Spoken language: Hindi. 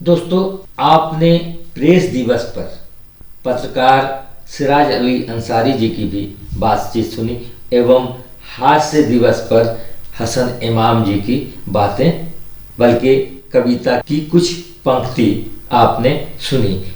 दोस्तों, आपने प्रेस दिवस पर पत्रकार सिराज अली अंसारी जी की भी बातचीत सुनी एवं हास्य दिवस पर हसन इमाम जी की बातें, बल्कि कविता की कुछ पंक्ति आपने सुनी।